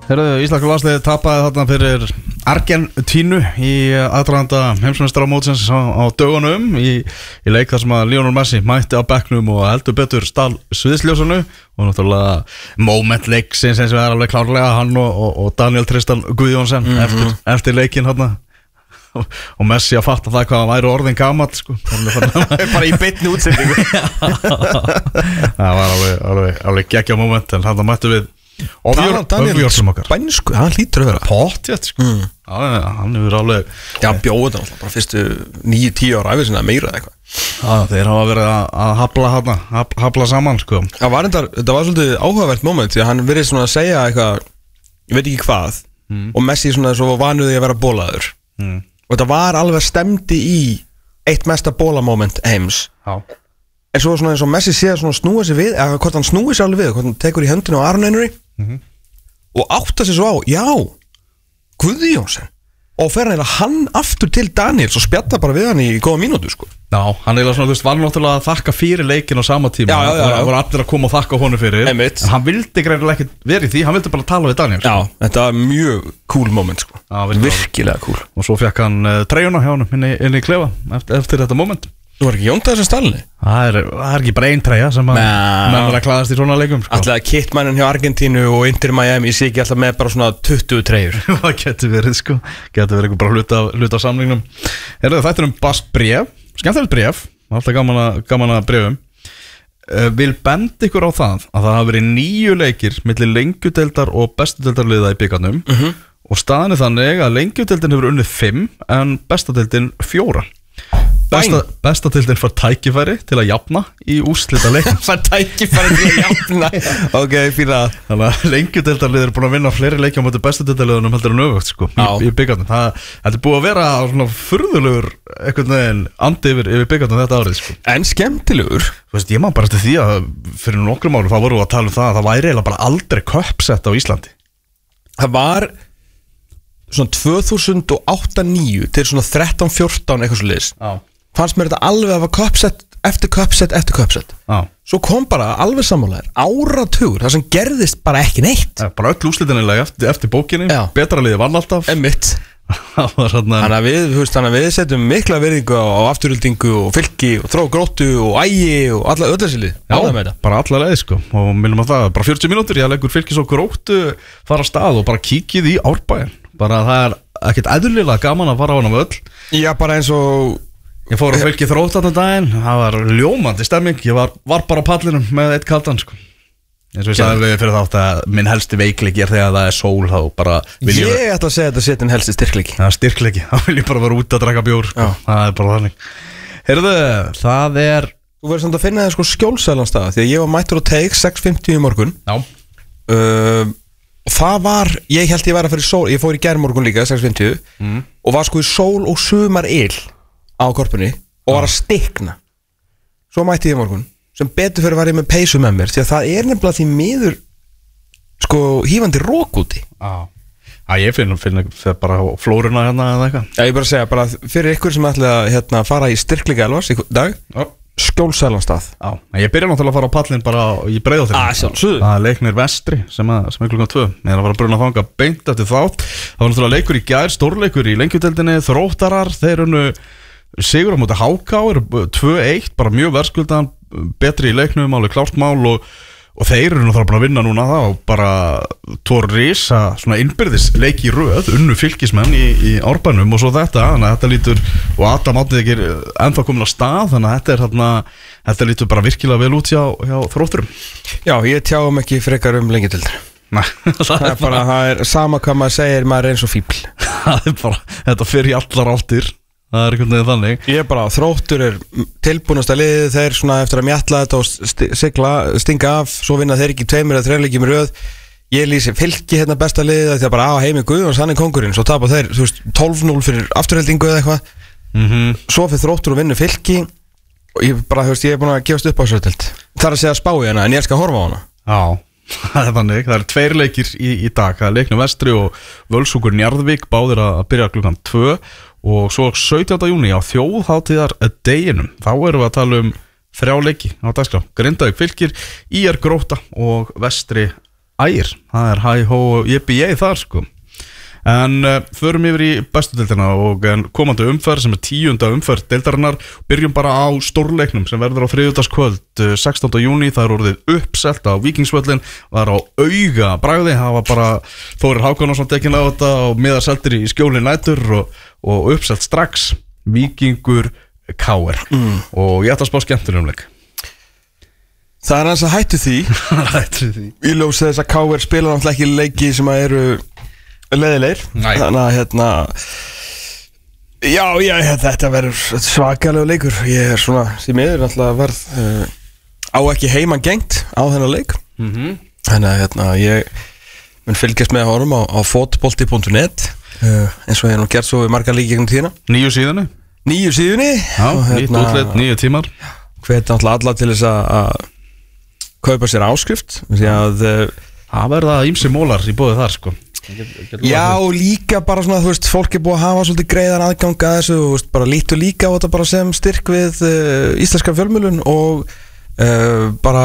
Heyrðu, íslenska landsliðið tapaði þarna fyrir Argentínu í aðdraganda heimsmeistaramótsins á dögunum í leik þar sem að Lionel Messi mætti á bekknum og heldur betur stál sviðsljósunu og náttúrulega moment leiksins eins og það alveg klárlega hann og Daniel Tristan Guðjónsson eftir leikinn hérna og Messi að fatta það hvað hann væri orðin gamall sko. bara í beinni útsendingu. Það var alveg geggja moment en hann mættu við Daniel spænsku, hann hlýtur að vera pottjætt sko. Hann hefur alveg bjóð þetta bara fyrstu 9-10 ára æfið sinna meira eitthvað. Þeir hafa verið að hafla saman sko. Þetta var svolítið áhugavert moment því að hann verið svona að segja eitthvað ég veit ekki hvað og Messi svona svo vanuði að vera bólaður og þetta var alveg stemdi í eitt mesta bólamoment heims. En svo svona eins og Messi sé að snúa sig við eða hvort hann snúi sig alveg við, hvort hann tekur í höndinu á Aron Einari og átta sig svo á, já Guðjónsson og fer hann aftur til Daniels og spjalla bara við hann í góða mínútu sko. Já, hann eiginlega svona, þú veist, var náttúrulega að þakka fyrir leikin á sama tíma og voru allir að koma og þakka honum fyrir en hann vildi greinilega ekki verið í því, hann vildi bara tala við Daniels. Já, þetta var mjög cool moment sko. Virkilega cool. Og svo fekk hann treyjuna hjá honum inn í klefa eftir þetta moment. Þú var ekki Jónda þessum stalni? Það er ekki bara einn treyja sem að menn var að klæðast í svona leikum sko. Alltaf kittmannin hjá Argentínu og Inter Miami sé ekki alltaf með bara svona 20 treyjur. Það getur verið sko. Getur verið bara hluta af samlingnum. Þetta er bast bréf, skemmtilegt bréf, alltaf gaman að bréfum. Vil benda ykkur á það að það hafa verið 9 leikir milli lengjudeildar og bestudeildarliða í bikarnum og staðan er þannig að lengjudeildin hefur unnið 5 en bestadeildin 4. Bestadeildin fær tækifæri til að jafna í úrslita leik. Fær tækifæri til að jafna. Ok, fíla. Þannig að lengjudeildarlið er búin að vinna fleiri leiki á móti bestadeildarliðunum heldur en öfugt sko, í bikarnum. Þetta er búið að vera svona furðulegur einhvern veginn andi yfir bikarnum þetta árið sko. En skemmtilegur. Þú veist, ég man bara eftir því að fyrir nokkrum árum þá vorum við að tala um það að það væri eiginlega bara aldrei köpsett á Íslandi. Það var svona 2008-9 til svona 13-14 eitthvað svo liðs. Fannst mér þetta alveg að var köpsett eftir köpsett. Svo kom bara alveg sammálaðir áratugur, það sem gerðist bara ekki neitt. Bara öll úrslitanilega eftir bókinni. Betra liði vann alltaf. Einmitt. Þannig að við setjum mikla virðingu á afturöldingu og fylki og þró gróttu og ægi og alla öllesili. Já, bara alla leið sko. Og minnum að það, bara 40 mínútur ég leggur fylkis og gróttu fara á stað og bara kíkið í Árbæinn. Bara það er ekkert eðlilega gaman að fara á hana völl. Já, bara eins og ég fór að fylki þrótt þarna daginn. Það var ljómandi stemming. Ég var bara á pallinum með eitt kaldan sko. Eins og ég sagði fyrir þátt að minn helsti veikleiki er þegar það er sól þá bara ég ætla að segja að þetta setja helsti styrkleiki. Það er styrkleiki, þá vil ég bara vera út að drekka bjór sko. Það er bara þannig. Heyrðu, það er þú verður samt að finna það sko skjólsælanstað því að ég var mættur á teik 6:50 í morgun. Og það var, ég held ég var að fyrir sól ég fór í gærmorgun líka 6:50 og var sko í sól og sumar ill á korpunni og var að stikna. Svo mætti ég í morgun sem betur fyrir var ég með peysu með mér því að það er nefnilega því miður sko hífandi rók úti. Ég finn bara flóruna hérna eða eitthvað. Já, ég bara að segja, bara fyrir ykkur sem ætla að fara í styrkleika elvars í dag skjólsælanstað. Ég byrja náttúrulega að fara á pallin bara í Breiðholtinu. Það er leiknir Vestri sem er klukkan 2. Ég er að fara að bruna þanga beint eftir þátt. Það var náttúrulega leikur í gær, stórleikur í lengjudeildinni, Þróttarar, þeir unnu sigur á móti HK, 2-1, bara mjög verðskuldaðan, betri í leiknum, alveg klárt mál og þeir eru náttúrulega búin að vinna núna það og bara tvo risa svona innbyrðis leiki í röð, unnu fylkismenn í Árbænum og svo þetta, þannig að þetta lítur og Adam áttið ekki ennþá komin á stað, þannig að þetta lítur bara virkilega vel út hjá Þrótturum. Já, ég tjáum ekki frekar lengjudeildina. Það er bara, það er sama hvað maður segir, maður er eins og fíbl. Það er bara, þetta fer í allar áttir. Það er einhvern veginn þannig. Ég er bara, Þróttur er tilbúnasta liðið, þeir svona eftir að mjatla þetta og stinga af, svo vinna þeir ekki 2 eða 3 leikjum í röð. Ég lýsi fylki hérna besta liðið því að bara Heimi Guðjóns, hann er kóngurinn, svo tapa þeir 12-0 fyrir afturheldingu eða eitthvað. Svo fyrir Þróttur og vinnu fylki og ég bara, ég er búin að gefast upp á þessu deild. Það er að segja spá í hana en ég elska að horfa á hana. Já, það er þannig, það eru 2 leikir í dag, það er leiknum Vestri og Völsungur Njarðvík, báðir að byrja klukkan 2 og svo 17. júní á þjóðhátíðar deginum, þá erum við að tala 3 leiki á dagskrá, Grindavík Fylkir, IR Grótta og Vestri Ægir, það hæ-hó og jippi-jei þar sko. En förum yfir í bestu deildina og komandi umferð sem 10. umferð deildarinnar. Byrjum bara á stórleiknum sem verður á þriðjudagskvöld 16. júní. Það orðið uppselt á Víkingsvöllin. Það á auga bragði. Það var bara Þórir Hákonarson tekinn á þetta og miðar seldir í skjóli nætur og uppselt strax. Víkingur KR og ég ætla að spá skemmtilegum leik. Það er hans að hættu því. Í ljósi þess að KR spila náttúrulega ekki leiki sem að eru leiðilegir. Þannig að já, þetta verður svakalega leikur. Ég svona því miður náttúrulega varð á ekki heiman gengt á þennan leik. Þannig að ég mun fylgjast með honum á fotbolti.net eins og ég nú gert svo við margar leiki gegnum tíðina. 9 síðunni. Já, nýtt útleitt, 9 tímar. Hvet náttúrulega alla til þess að kaupa sér áskrift því að það verða ýmsir mólar í boði þar sko. Já, og líka bara svona, þú veist, fólk bara hafa svolítið greiðan aðgang að þessu, þú veist, bara lítu líka á þetta bara sem styrk við íslenska fjölmiðlun og bara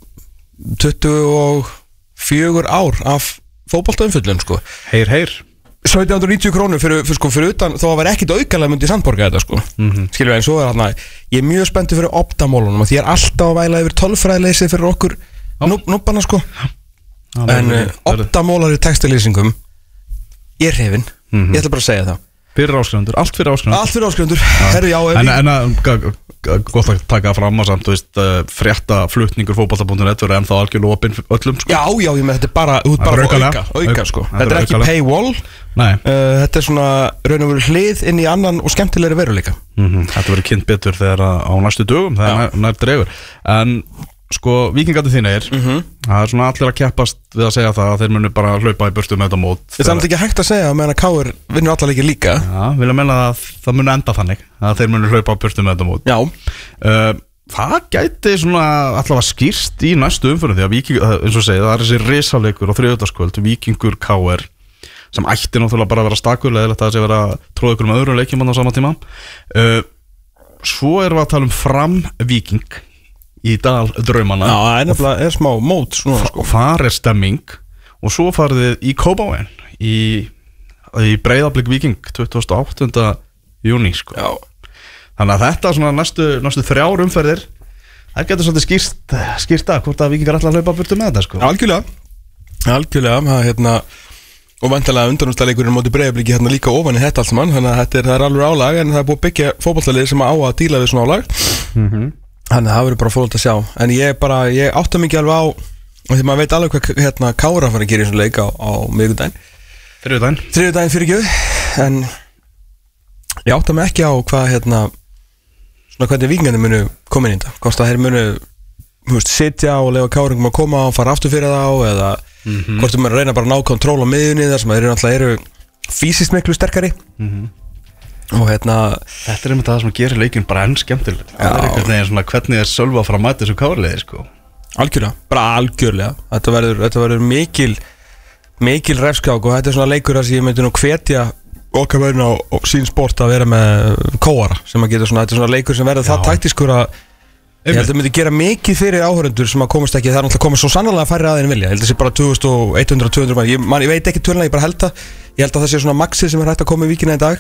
24 ár af fótboltaumfjöllun, sko. Heyr 1790 krónur fyrir utan, þó að vera ekkit aukalega myndi sandborga þetta, sko. Skilur við, en svo hérna, ég er mjög spenntur fyrir optamólunum og því alltaf að væla yfir tölfræðileysi fyrir okkur núbana, sko. En optamólar í textilýsingum ég er hrifinn, ég ætla bara að segja það. Fyrir áskrifundur, allt fyrir áskrifundur. Herru, já, en gott að taka fram að samt, þú veist, frétta flutningur fótbolta.net verður ennþá algjörlega opinn öllum sko. Já, ég með þetta er bara auka sko. Þetta er ekki paywall. Þetta er svona raun og veru hlið inn í annan og skemmtilegri veruleika. Þetta verður kynnt betur þegar á næstu dögum, það er nær dregur. En sko, víkingarnir þínir, það er svona allir að keppast við að segja það að þeir munu bara hlaupa í burtu með þetta mót. Það er ekki hægt að segja að meðan KR vinnur alla leiki líka. Já, vilja meina að það munu enda þannig að þeir munu hlaupa í burtu með þetta mót. Já. Það gæti svona allavega skýrst í næstu umfyrir því að Víkingur, eins og segið, það er þessi risaleikur á þriðjudagskvöld, Víkingur KR sem ætti náttúrulega bara að vera stakur eða þetta að sé vera tróð ykkur með öðrum leikjum á sama tíma. Svo erum við að tala um Fram Víking í dal draumana. Já, það er smá mót svona, sko. Þar er stemming og svo farið þið í Kópavogi í Breiðablik Víking 28. júní sko. Já. Þannig að þetta svona næstu 3 umferðir það getur svolítið skýrt að hvort að Víkingar ætla að hlaupa burtu með þetta sko. Algjörlega og vantarlega undanúrslitaleikurinn móti Breiðabliki hérna líka ofan í þetta allt saman, þannig að það er alveg álag en það er búið að byggja fótboltalið sem á að díla við svona álag. Þannig að það verður bara fólk að sjá. En ég átta mikið alveg á því maður veit alveg hvað hérna Kára fara að gera í svona leik á miðvikudaginn. Þriðjudaginn fyrirgjöf. En ég átta mig ekki á hvað hérna svona hvernig Víkingarnir munu koma inn í þetta. Hvort að þeir munu sitja og leyfa Kárungum að koma og fara aftur fyrir þá eða hvort þú munu reyna bara að ná kontról á miðjunni þar sem þeir eru fysiskt miklu sterkari. Og hérna þetta einmitt það sem gerir leikinn bara enn skemmtileg. Það einhvern veginn svona hvernig Sölvi að fara að mæta þessu KR-liði sko. Algjörlega. Þetta verður mikil refskák og þetta er svona leikur að ég myndi nú hvetja okkar verðin á sín sport að vera með kóara sem að geta svona, þetta er svona leikur sem verður það taktískur að ég held að myndi gera mikið fyrir áhörundur sem að komast ekki, það er náttúrulega komið svo sannarlega færri aðeins vilja, ég held að það sé bara 2100-200 ég veit ekki töluna, ég bara held að það sé svona maxið sem er hægt að koma í Víkina í dag.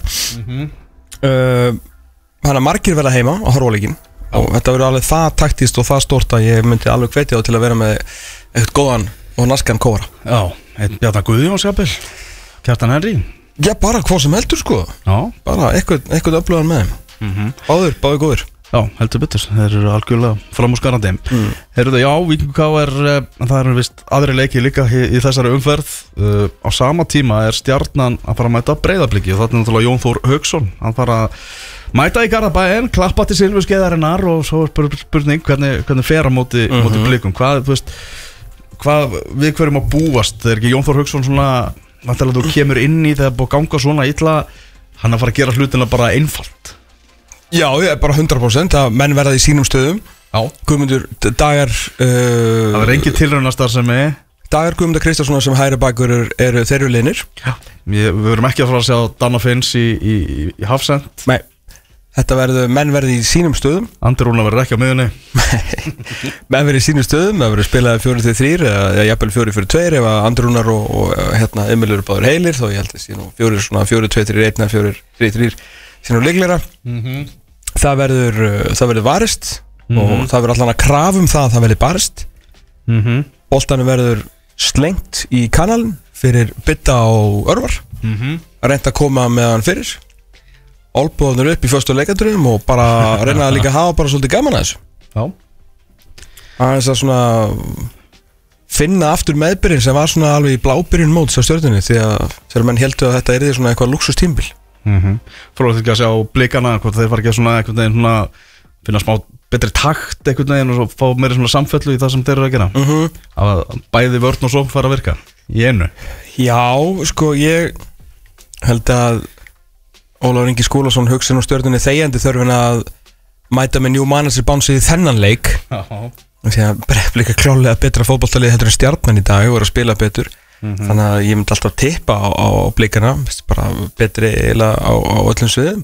Þannig að margir verða heima á horfóleikin og þetta verður alveg það taktískt og það stórt að ég myndi alveg hvetja á til að vera með eitthvað góðan og naskan kóra. Já, einn Bjarnar Guðjóns jafnvel, Kjartan Henry. Já, bara hvað sem heldur sko. Já. Bara eitthvað öflugan með þeim. Báðir góðir. Já, heldur betur, þeir eru algjörlega framúrskarandi. Heyrðu, já, Víkingur KR, það eru vist aðri leiki líka í þessari umferð. Á sama tíma er Stjarnan að fara að mæta Breiðabliki og þetta er náttúrulega Jón Þór Hauksson. Hann fara að mæta í Garðabæinn, klappa til silfurskeiðarinnar og svo er spurning hvernig fer á móti Blikum. Hvað við hverjum að búast? Það er ekki Jón Þór Hauksson svona, vantilega þú kemur inn í þegar búið að ganga svona illa, hann að fara að gera hlutina bara einfalt. Já, ég er bara 100% að menn verða í sínum stöðum. Já. Guðmundur Dagar það er engin tilraunastarfsemi. Dagar Guðmundar Kristjánssonar sem hægri bakur eru þeirri linir. Já. Við verum ekki að fara að sjá Danna Finns í Hafsend. Nei, Þetta menn verði í sínum stöðum. Andri Rúnar verður ekki á miðunni. Menn verði í sínum stöðum, það verður spilað 4-3 eða jafnvel 4-4-2 ef að Andri Rúnar og Emil eru báður heilir, þá ég held að sé nú 4-2-3-1 eða 4-3-3 sé nú líklegra. Það verður varist og það verður allan að krafum það verður barist. Boltanum verður slengt í kanalinn fyrir Bitta og Örvar. Að reynda að koma með hann fyrir. Olbúðanur upp í fyrstu leikandurinn og bara reyna að líka hafa bara svolítið gaman að þessu. Já. Aðeins að svona finna aftur meðbyrinn sem var svona alveg í blábyrjun móts á Stjörnunni því að þegar menn heldur að þetta yrði svona eitthvað luxustímbil. Fróðilegt ekki að sjá blikana hvort þeir fara ekki svona einhvern veginn svona finna smá betri takt einhvern veginn og svo fá meiri svona samfellu í það sem þeir eru að gera. Að bæði vörn og svo fara að virka í einu. Já, sko ég held að Ólafur Ingi Skúlason hugsa nú Stjörnunni þegjandi þörfin að mæta með New Manager bánsið í þennan leik. Því að Breiðablik klálega betra fótboltalið heldur en Stjarnan í dag og voru að spila betur. Þannig að ég myndi alltaf tippa á blikana, bara betri á öllum sviðum.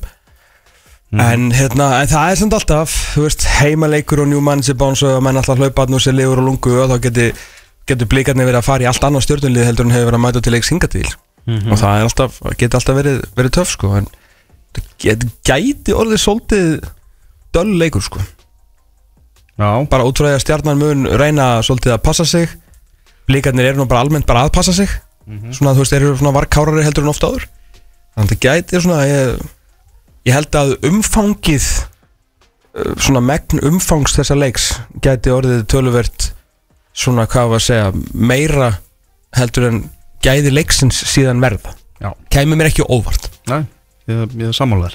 En það samt alltaf, þú veist, heimaleikur og New Manager bánsið og menn alltaf hlaupa og sér liður og lungu og þá getur blikarnir verið að fara í allt annað Stjörnunlið heldur en hefur verið að mæta til leiks hingað til. Og það getur alltaf verið töff sko, en það gæti orðið svolítið döll leikur sko. Já. Bara útfræði að Stjarnan mun reyna svolítið að passa sig. Blikarnir eru nú bara almennt bara að passa sig. Svona þú veist, eru svona varkárari heldur en ofta áður. Þannig að það gæti svona ég held að umfangið svona megn umfangs þessa leiks gæti orðið töluvert svona hvað að segja meira heldur en gæði leiksins síðan verða. Já. Kæmi mér ekki óvart. Nei, ég er sammálaður.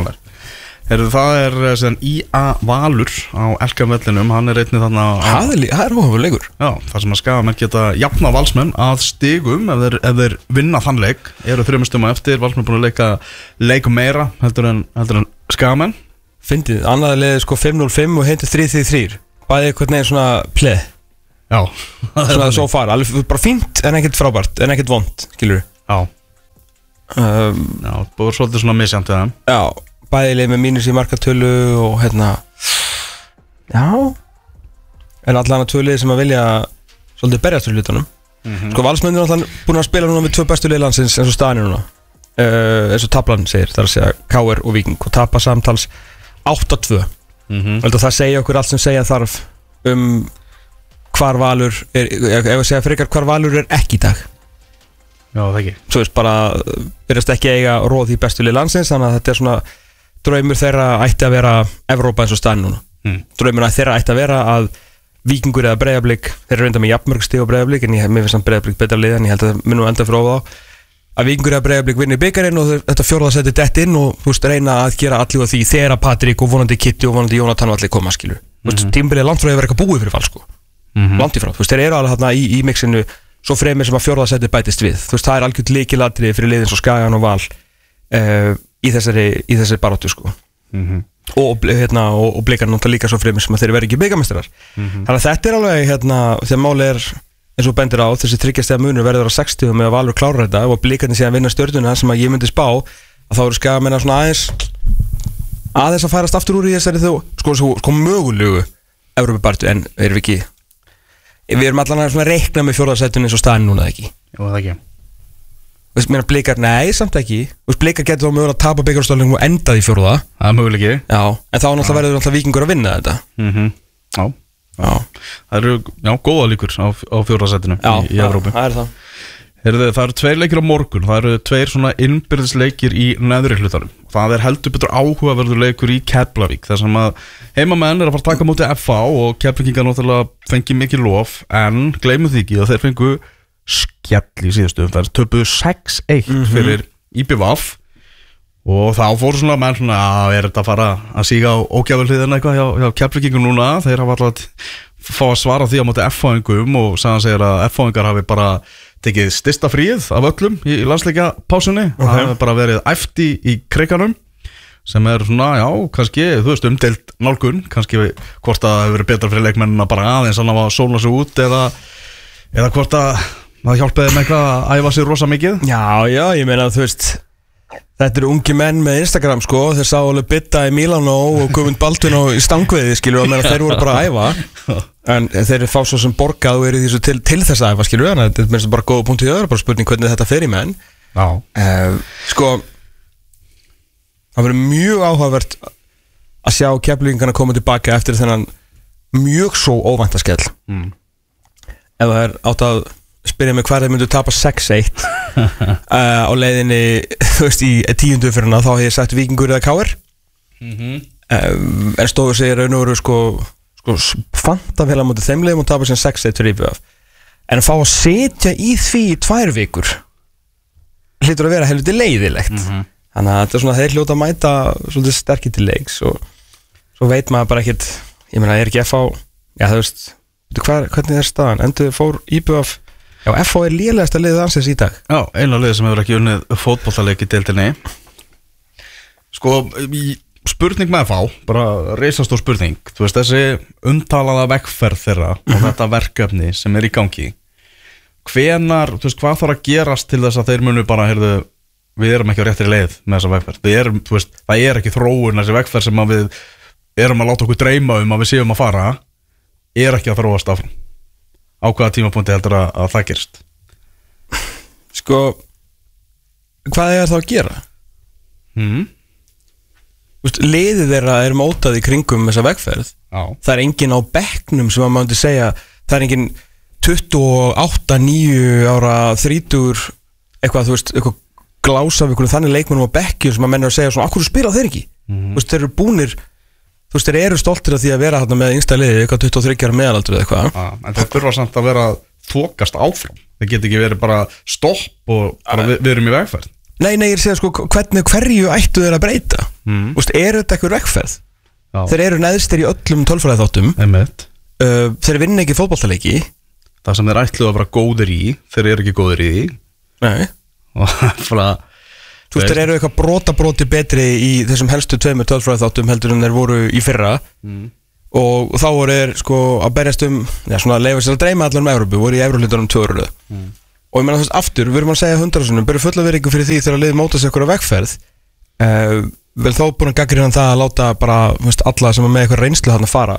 Það er síðan I.A. Valur á Elkavellinum, hann er einnig þarna Það er óhafur leikur. Já, það sem að Skagamenn geta jafna Valsmenn að stigum ef þeir vinna þann leik, eru 3 stigum eftir, Valsmenn búin að leika meira heldur en Skagamenn. Fyndið, annaði leiði sko 5-0-5 og heiti 3-3-3. Bæði eitthvað neginn svona pleð. Já. Svona svo far, alveg bara fínt en ekkert frábært, en ekkert vond, skilur. Já. Já, búið svolítið svona misjant við það. Já, bæðileg með mínus í markatölu og já. En allan að tölið sem að vilja svolítið berjast úr hlutunum. Sko Valsmenn er alltaf búin að spila núna með 2 bestu lið landsins eins og staðan núna. Eins og tablan segir, það er að segja KR og Víking og tapa samtals 8-2. Það segja okkur allt sem segja þarf hvar Valur er, ef ég segja frekar hvar Valur er ekki í dag. Já, það ekki. Svo veist bara, byrjast ekki eiga róð í bestu lið landsins, þannig að þetta er svona draumur þeirra ætti að vera Evrópa eins og staðan núna. Draumur þeirra ætti að vera að Víkingur eða Breiðablik, þeir eru reynda með jafnmörg stig á Breiðablik, en mér finnst samt Breiðablik betra lið, en ég held að það mun nú enda fyrir ofá að Víkingur eða Breiðablik vinni bikarinn og þetta 4. seti dett inn og þú veist reyna að gera allir á því þegar Patrik og vonandi Kitty og vonandi Jónatan og allir koma, skilur. Þú veist, tímabilið langt frá að vera eitthvað búið fyrir Val, sko. Langt í frá, þú veist, þeir eru alveg þarna í mixinu svo fremur sem að 4. seti bætist við. Þú veist, það er algjört lykilatriði fyrir liðin svo Skagan og Val í þessari baráttu, sko. Og blikar náttúrulega líka svo fremur sem að þeir verði ekki bikarmeistarar. Þannig að þetta er alveg þegar máli er eins og bendir á þessi 3 stiga munur verður á 60 með að Valur klára þetta og blikarnir síðan vinna Stjörnuna sem að ég myndi spá að þá eru Skagamenn svona aðeins að færast aftur úr í þessari sko mögulegu Evrópubaráttu, en við erum allan að reikna með 4. setinu eins og staðin núna, ekki? Jú, það ekki. Þú veist, mér blikar, nei, samt ekki. Þú veist, blikar getur þá mögulega að tapa bikarúrslitaleiknum og endað í 4. Það er möguleiki. Já, en þá náttúrulega verður náttúrulega Víkingur að vinna þetta. Já. Það eru, góða líkur á 4. setinu í Evrópu. Já, það er það. Það eru 2 leikir á morgun, það eru 2 svona innbyrðisleikir í neðri hlutanum. Það er heldur betur áhugaverður leikur í Keflavík, þar sem að heimamenn er að fara að taka móti FH og Keflvíkingar náttúrulega fengi mikið lof, en gleymum því ekki að þeir fengu skell í síðustu umferð, töpuðu 6-1 fyrir IBVF og þá fóru svona menn svona er þetta að fara að síga á ógjafulhliðina eitthvað hjá Keflvíkingum núna. Þeir hafa alltaf fá að svara því á móti FH-ingum og sagðan segir að FH-ingar hafi bara tekið styrsta fríð af öllum í landsleikja pásunni. Það hefur bara verið æft í kriganum sem er svona, kannski, þú veist, umdeilt nálgun, kannski hvort að það hefur verið betra fyrir leikmennina bara aðeins að ná að sóla sig út eða hvort að það hjálpaði með eitthvað að æfa sig rosa mikið. Já, ég meina, þú veist, Þetta eru ungi menn með Instagram sko. Þeir sá alveg Bitta í Milano og Guðmund Baldvin á stangveiði skilur, meðan þeir voru bara að æfa. En þeir fá svo sem borgað og eru þessu til þess að æfa skilur. Þetta er bara góða punkt í öðru, bara spurning hvernig þetta fer í menn. Sko, það verður mjög áhugavert að sjá Keflvíkingarna koma tilbaka eftir þennan mjög svo óvænta skell. Ef það er átt að spyrja mig hvað þeir myndu tapa 6-1 á leiðinni, þú veist, í 10. umferðina, þá hef ég sagt Víkingur eða KR. En stóðu sig raun og veru sko fanta vel á móti þeim leiðum og tapa sem 6-1 fyrir IBF. En fá að setja í því 2 vikur hlýtur að vera helviti leiðilegt. Þannig að þetta er svona, þeir hljóta að mæta svolítið sterkir til leiks og svo veit maður bara ekkert, ég meina, er ekki FH, já þú veist, hvernig er staðan? Endur fór IBF, já FH er lélegasta liðið ansins í dag. Já, eina liðið sem hefur ekki unnið fótboltaleik í deildinni. Sko, spurning með FH, bara reisastór spurning, þú veist, þessi umtalaða veggferð þeirra og þetta verkefni sem er í gangi. Hvenar, þú veist, hvað þarf að gerast til þess að þeir munu bara, heyrðu, við erum ekki á réttri leið með þessa vegferð. Við erum, þú veist, það er ekki þróun þessi vegferð sem að við erum að láta okkur dreyma að við séum að fara, er ekki að þróast áfram. Á hvaða tímapunkti heldur að það gerist? Sko, hvað er það að gera? Þú veist, liðið þeirra er mótað í kringum þessa vegferð. Það er enginn á bekknum sem að maður myndi segja, það er enginn 28, 9 ára, 30 eitthvað, þú veist, eitthvað glása af einhvern þannig leikmennum á bekkjum sem að menn er að segja svona, akkur spila þeir ekki? Þú veist, þeir eru búnir, þú veist, þeir eru stoltir af því að vera hérna með yngsta liði, eitthvað 23 ára meðalaldur eða eitthvað. En þeir þurfa samt að vera þokast áfram. Þeir geta ekki verið bara stopp og bara við erum í vegferð. Nei, ég er að segja sko, hverju ættu þeir að breyta? Þú veist, eru þetta eitthvað vegferð? Þeir eru neðstir í öllum tölfræðiþáttum. Þeir vinna ekki fótboltaleiki. Það sem þeir ætluðu að vera góðir í, þeir eru ekki góðir í því. Nei. Og bara, þú veist, þeir eru eitthvað brotabróti betri í þessum helstu 2 tölfræðiþáttum heldur en þeir voru í fyrra. Og þá voru þeir sko að berjast já, svona að leifa sér að dreyma allar um Evrópu, voru í Evróhlutunum 2 ára. Og ég meina, þú veist, aftur, við erum að segja 100%, byrju fulla virðingu fyrir því þegar liðið móta sig eitthvað vegferð. Vel þó búin að gagnrýna það að láta bara, þú veist, alla sem er með eitthvað reynslu þarna fara.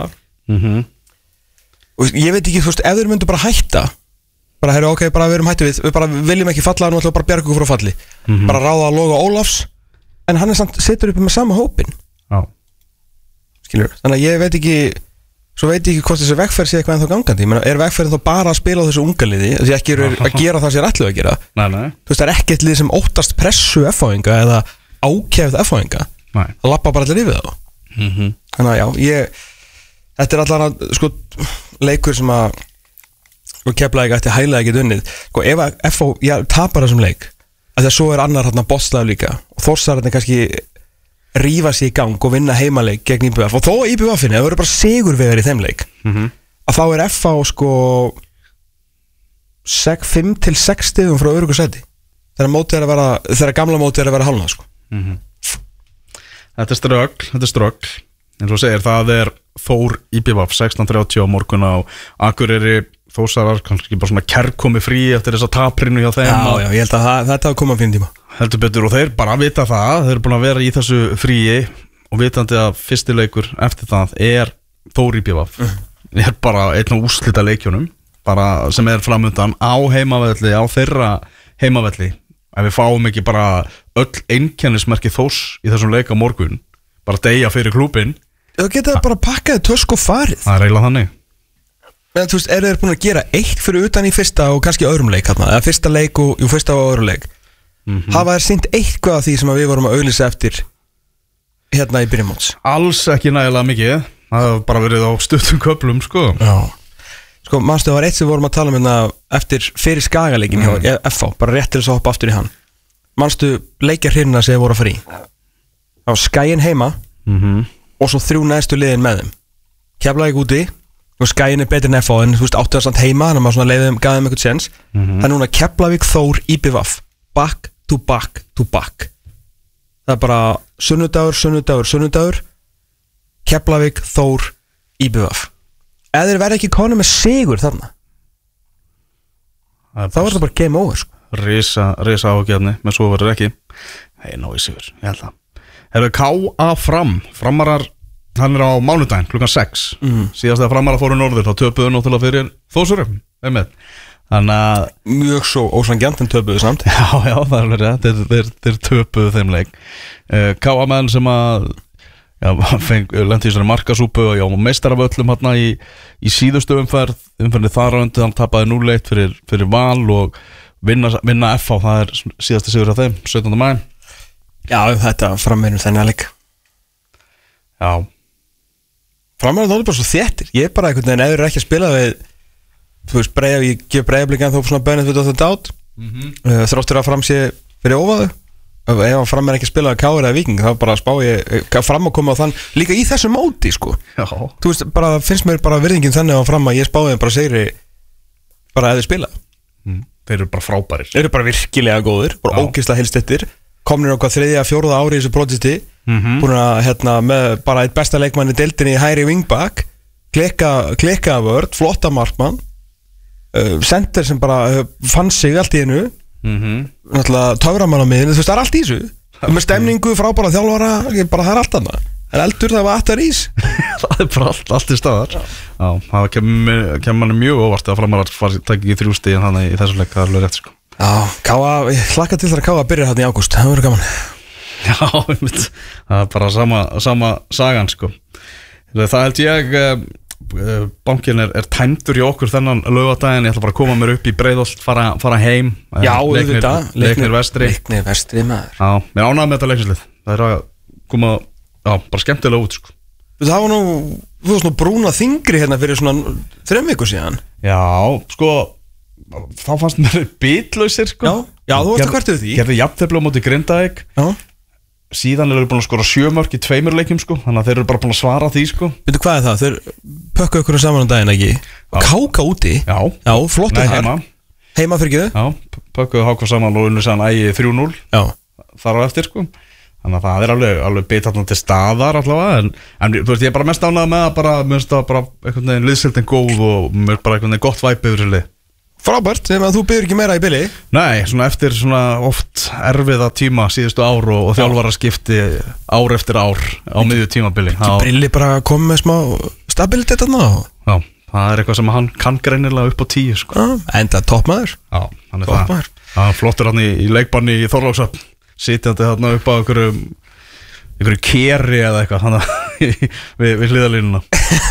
Og ég veit ekki, þú veist, ef þeir myndu bara hætta, bara, heyrðu, ok, bara við erum hætti við bara viljum ekki falla, nú ætlum við bara að bjarga okkur frá falli. Bara ráða að Loga Ólafs, en hann er samt, situr uppi með sama hópin. Skilur, þannig að ég veit ekki, svo veit ég ekki hvort þessi vegferð sé eitthvað ennþá gangandi. Ég meina, er vegferðin þá bara að spila á þessu unga liði, því ekki eru að gera það sem ætluðu að gera? Nei. Þú veist, það er ekkert lið sem óttast pressu F-fáinga eða ákefð F-fáinga. Það lappa bara allir yfir þá. Þannig að já, þetta er allan að, sko, leikur sem að Keflavík ætti hæglega ekki unnið. Sko, ef að FH tapar þessum leik, að það svo er annar hérna Botslav líka, og Þórsararnir kannski rífa sig í gang og vinna heimaleik gegn IBF, og þó að IBF-inni, það verður bara sigurvegar í þeim leik, að þá er FH sko 5-6 stigum frá öruggu sæti þegar gamla mótið er að vera hálna sko. Þetta er ströggl eins og segir, það er Þór IBF 16:30 á morgun á Akureyri. Þórsarar kannski bara svona kærkomi frí eftir þessa taprinu hjá þeim. Já, ég held að þetta hafa komað fyrir tíma. Heldur betur, og þeir bara vita það, þeir eru búin að vera í þessu fríi og vitandi að fyrsti leikur eftir það er Þór IBF. Er bara einn af úrslita leikjunum bara sem er framundan á heimavelli, á þeirra heimavelli. Ef við fáum ekki bara öll einkennismerki Þórs í þessum leik á morgun, bara deyja fyrir klúbin, þá geta það bara pakkaði tösk og farið. Það er eiginlega þannig. Men þú veist, eru þeir búin að gera eitt fyrir utan í fyrsta og kannski öðrum leik hérna, eða fyrsta leik og fyrsta og öðrum leik, hafa þeir sýnt eitthvað af því sem við vorum að auglýsa eftir hérna í byrjumóts? Alls ekki nægilega mikið. Það hefur bara verið á stuttum köflum sko. Já. Sko, manstu, það var eitt sem við vorum að tala um hérna eftir fyrir Skagaleikin hjá FH, bara rétt til þess að hoppa aftur í hann. Manstu leikjarhyrna sem voru að fara í? Það var Skaginn heima og svo 3 næstu liðin með þeim. Keflavík úti og Skaginn er betur en FH, en þú veist, áttu það samt heima, þannig að maður svona gaf þeim eitthvað séns. Það er núna Keflavík, Þór, IBF, back to back to back. Það er bara sunnudagur, Keflavík, Þór, IBF. Ef þeir verða ekki konum með sigur þarna, þá er það bara game over sko. Risa ágjafni, menn svo verður ekki. Ná í sigur, ég held það Hefur K.A. Framarar, hann á mánudaginn klukkan 6 Síðast þegar Framarar fóru norður þá töpuðu náttúrulega fyrir Þórsurum Þannig að mjög svo ósangjant en töpuðu samt Já, það er alveg rétt Þeir töpuðu þeim leik K.A. menn sem að lendi í svona markasúpu og meistaraföllum hérna í síðustu umferðinni þar á undan hann tapaði 0-1 fyrir Val og vinna FH, það er síðasti sigur af þeim 17. maí Já, þetta frammeðnum þennan leik Já Frammeðnum er bara svo þéttir ég er bara einhvern veginn, ef þú ekki að spila við þú veist, ég gef Breiðablik en þó svona benefit of the doubt þráttur að fram sé fyrir óvaðu ef hann fram ekki að spila Káir eða Víking þá bara spá ég fram að koma á þann líka í þessu móti sko þú veist bara finnst mér bara virðingin þannig að fram að ég spáði bara segri bara ef þið spila þeir eru bara frábærir þeir eru bara virkilega góðir bara ógeðslega heilstittir komnir á hvað 3. og 4. ári í þessu projekti búin að með bara eitt besta leikmann í deildinni hægri wingback klikka vörð flotta markmann center sem bara fann sig allt í einu náttúrulega töframann á miðinu, þú veist, það er allt í þessu með stemningu, frábæra þjálfara bara það er allt annað, það er eldur, það var aftar ís það er bara allt í staðar Já, það kemur manni mjög óvart að Framarar takk ekki 3 stig en þannig í þessu leik, það er alveg rétt sko Já, K.A. ég hlakka til þar að K.A. byrja hérna í ágúst, það verður gaman Já, það er bara sama sagan sko það held ég bankin er tæmdur í okkur þennan laugardaginn, ég ætla bara að koma mér upp í Breiðholt fara heim Já, Leiknir vestri maður Já, mér ánægði með þetta leiknislið það er að koma, já, bara skemmtilega út sko. Það var þú varst nú brúna þingri hérna fyrir svona 3 vikur síðan Já, sko þá fannst mér bitlausir sko Já, þú varst að hvertuð því Gerði jafntefli á móti Grindavík Síðan eru búin að skora 7 mörk í 2 leikjum sko Þannig að þeir eru bara búin að svara því sko Veitu hvað er það? Þeir pökkuðu ykkur saman á daginn ekki Káka úti? Já, flottu þar Heima fyrir ekki? Já, pökkuðu Háka saman og unnu sann ægi 3-0 Já Þar á eftir sko Þannig að það er alveg bitarna til staðar allavega En þú veist, ég er bara mest ánægð með að mér finnst það bara einhvern veginn liðsildin góð og mér er bara einhvern veginn gott væp yfir þessu lið Frábært, þegar þú byrjir ekki meira í bili Nei, svona eftir svona oft erfiða tíma síðustu ár og þjálfaraskipti ár eftir ár á miðju tímabili Ekki brilli bara að koma með smá stabilitet þarna Já, það er eitthvað sem hann kann greinilega upp á 10 sko. Enda toppmaður Já, hann er það flottur hann í leikbanni í Þorlákshöfn sitjandi þarna upp á einhverju keri eða eitthvað við hliðalínuna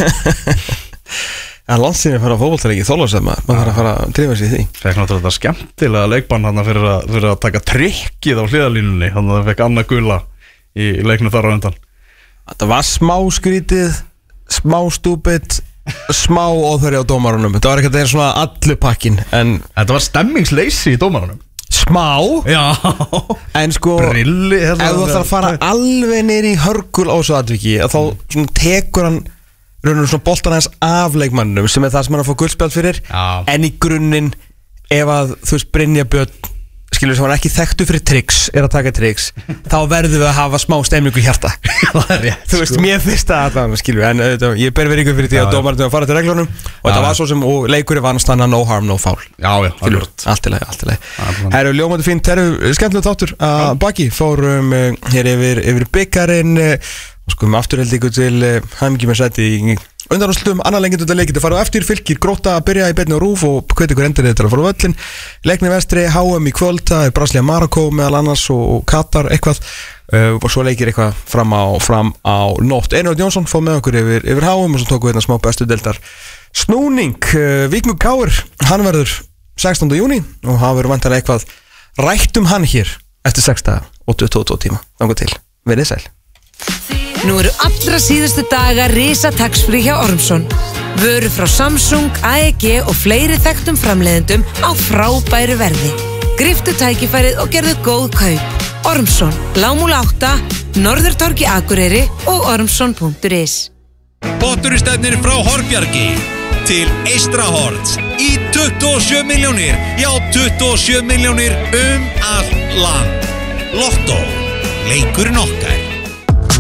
Landsinni fara á fótboltaleiki Þorlákshöfn maður þarf að fara að drífa sig í því Fekk náttúrulega þetta skemmtilega leikbann hann fyrir að taka trikkið á hliðalínunni hann að það fekk Anna Gula í leiknu þar á undan Þetta var smá skrítið smá stúpid smá óþverja á dómarunum þetta var ekkert eða svona allu pakkin en þetta var stemmingsleysi í dómarunum smá Já en sko Brilli ef þú ætlar að fara alveg neyri í hörgul á þessu atviki þá svona tekur hann raunum svona boltan hans af leikmannum sem er það sem hann að fá guldspjald fyrir en í grunninn ef að þú veist Brynja Björn skilur sem hann ekki þekktu fyrir tricks er að taka tricks þá verðum við að hafa smá stemningu í hjarta Það er rétt þú veist mér fyrst að það skilur en ég ber verið ykkur fyrir því að dómarinn að fara til reglunum og þetta var svo sem og leikurinn vannst hann að no harm no foul skilur allt í lagi Herru ljómandi fínt skemmtilegt þáttur að baki fórum hér yfir byggarinn og skoðum afturheld ykkur til hæmingi með sæti í undanúrslitum annar lengjum þetta leikið að fara á eftir Fylkir Grótta að byrja í beinni á RÚV og hvet ykkur endur til að fara á völlin Leiknir vestri, HM í kvöld það er Brasilia Marokko meðal annars og Katar eitthvað og svo leikir eitthvað fram á nótt Einarður Jónsson fóð með okkur yfir HM og svo tókum við hérna smá bestu deildar snúning Víkingur Káir, hann verður 16. júní og hann verður vantarlega eitthvað rætt hann hér eftir 6 daga og 22 tíma þangað til, verið sæl Nú eru allra síðustu daga risa tax-free hjá Ormsson. Vöru frá Samsung, AEG og fleiri þekktum framleiðendum á frábæru verði. Gríftu tækifærið og gerðu góð kaup. Ormsson, Lámúla 8, Norðurtorgi Akureyri og ormsson.is. Potturistefnir frá Hornbjargi til Eystrahorns í 27 milljónir, já 27 milljónir allt land. Lottó, leikurinn okkar.